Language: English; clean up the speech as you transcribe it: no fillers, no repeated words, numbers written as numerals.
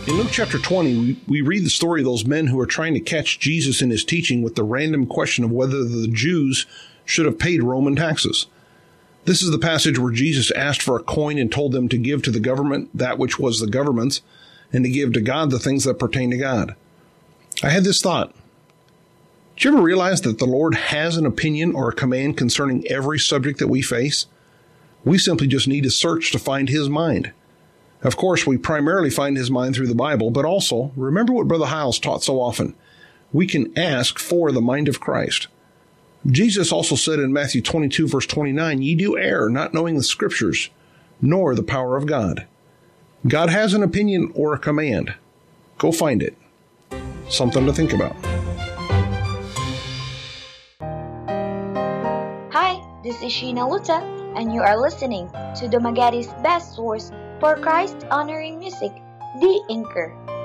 In Luke chapter 20, we read the story of those men who are trying to catch Jesus in his teaching with the random question of whether the Jews should have paid Roman taxes. This is the passage where Jesus asked for a coin and told them to give to the government that which was the government's, and to give to God the things that pertain to God. I had this thought. Did you ever realize that the Lord has an opinion or a command concerning every subject that we face? We simply just need to search to find his mind. Of course, we primarily find his mind through the Bible, but also, remember what Brother Hiles taught so often. We can ask for the mind of Christ. Jesus also said in Matthew 22, verse 29, "Ye do err, not knowing the Scriptures, nor the power of God." God has an opinion or a command. Go find it. Something to think about. Hi, this is Sheena Luta, and you are listening to the Magadi's best source for Christ-honoring music, The Anchor.